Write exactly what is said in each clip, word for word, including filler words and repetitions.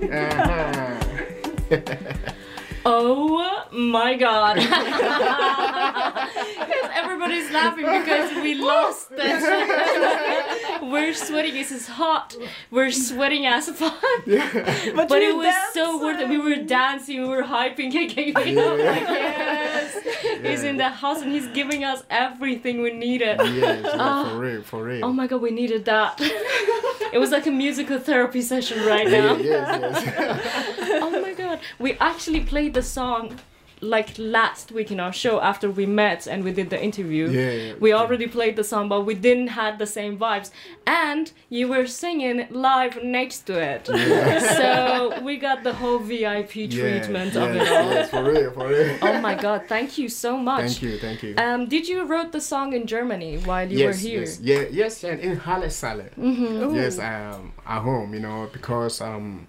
Uh-huh. Oh my god. Because everybody's laughing because we lost this. We're sweating, it's as hot. We're sweating as fuck. Yeah. But, But you it was dance, so worth it. We were dancing, we were hyping, kicking. You know, like, yes. He's in the house and he's giving us everything we needed. Yes, yeah, Ah. for real, for real. Oh my god, we needed that. It was like a musical therapy session right Yeah, now. yes, yes. Oh my god. We actually played the song like last week in our show after we met and we did the interview. Yeah, yeah. We already played the song, but we didn't have the same vibes. And you were singing live next to it. Yeah. So we got the whole V I P treatment yes, of yes, it all. Yes, for real, for real. Oh my god, thank you so much. Thank you, thank you. Um, did you wrote the song in Germany while you yes, were here? yes, yeah, yes, and in Halle Saale. Mm-hmm. Yes, um, at home, you know, because um,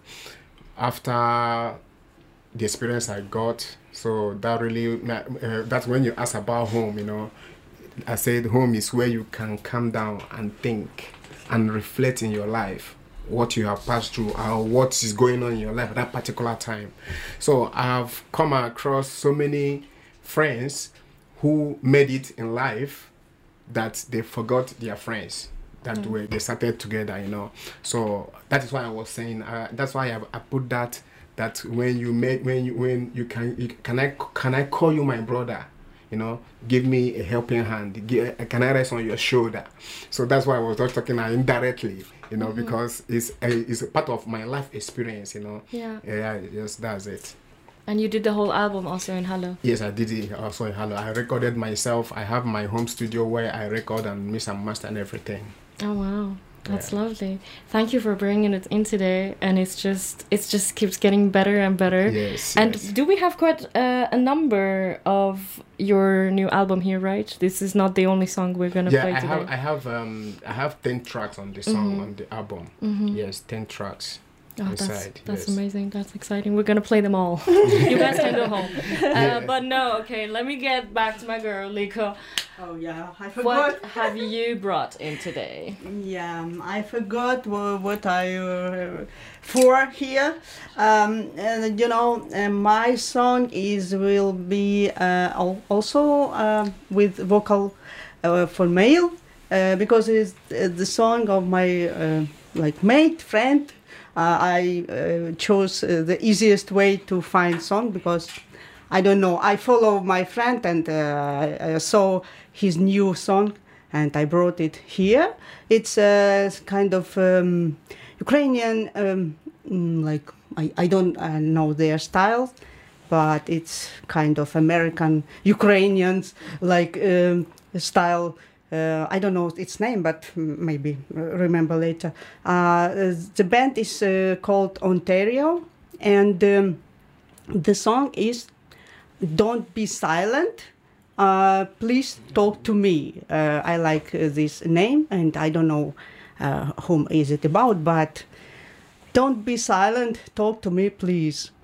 after the experience I got, so that really, uh, that's when you ask about home, you know, I said home is where you can calm down and think and reflect in your life, what you have passed through or what is going on in your life at that particular time. So I've come across so many friends who made it in life that they forgot their friends that Mm. way they started together, you know. So that is why I was saying, uh, that's why I, I put that that when you make when you when you can you, can I can I call you my brother, you know, give me a helping hand, give, can I rest on your shoulder. So that's why I was just talking uh, indirectly, you know, Mm-hmm. because it's a, it's a part of my life experience, you know. Yeah. Yeah, yes, that's it. And you did the whole album also in Hello. Yes, I did it also in Hello. I recorded myself. I have my home studio where I record and mix and master and everything. Oh wow, that's Yeah. lovely. Thank you for bringing it in today, and it's just it's just keeps getting better and better. Yes. And yes. do we have quite uh, a number of your new album here, right? This is not the only song we're gonna yeah, play I today. have I have um I have ten tracks on the song Mhm. on the album. Mhm. Yes, ten tracks. Oh, that's inside, that's yes. amazing. That's exciting. We're gonna play them all. You guys can go home. Uh, Yeah. But no, okay. Let me get back to my girl, Liko. Oh yeah, I forgot. What have you brought in today? Yeah, um, I forgot what, what I uh, for here. Um, and you know, uh, my song is will be uh, al- also uh, with vocal uh, for male uh, because it's uh, the song of my uh, like mate friend. Uh, I uh, chose uh, the easiest way to find song because I don't know. I follow my friend and uh, I, I saw his new song and I brought it here. It's a kind of um, Ukrainian, um, mm, like I, I don't uh, know their style, but it's kind of American Ukrainians like um, style. Uh, I don't know its name, but mm, maybe uh, remember later. Uh, the band is uh, called Ontario, and um, the song is "Don't Be Silent." Uh, please talk to me. Uh, I like uh, this name, and I don't know uh, whom is it about, but don't be silent. Talk to me, please.